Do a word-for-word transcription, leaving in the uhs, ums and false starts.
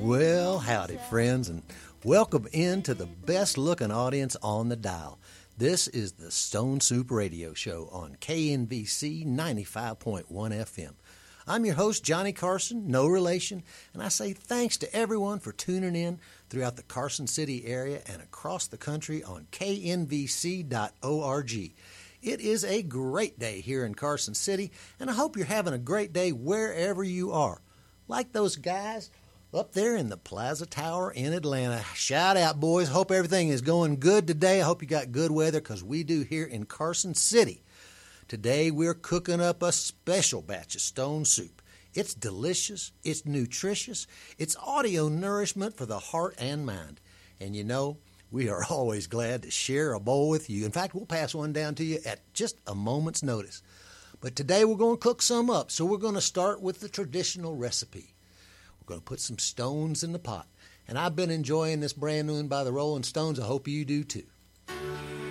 Well, howdy, friends, and welcome in to the best-looking audience on the dial. This is the Stone Soup Radio Show on K N V C ninety-five point one F M. I'm your host, Johnny Carson, no relation, and I say thanks to everyone for tuning in throughout the Carson City area and across the country on K N V C dot org. It is a great day here in Carson City, and I hope you're having a great day wherever you are. Like those guys up there in the Plaza Tower in Atlanta. Shout out, boys. Hope everything is going good today. I hope you got good weather, because we do here in Carson City. Today we're cooking up a special batch of stone soup. It's delicious, it's nutritious, it's audio nourishment for the heart and mind. And you know, we are always glad to share a bowl with you. In fact, we'll pass one down to you at just a moment's notice. But today we're going to cook some up, so we're going to start with the traditional recipe. We're going to put some stones in the pot. And I've been enjoying this brand new one by the Rolling Stones. I hope you do too.